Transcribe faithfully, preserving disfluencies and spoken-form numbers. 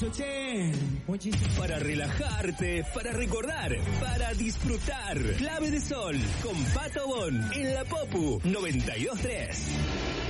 che. Muchísimo. Para relajarte, para recordar, para disfrutar. Clave de Sol con Pato Bon en la Popu noventa y dos punto tres.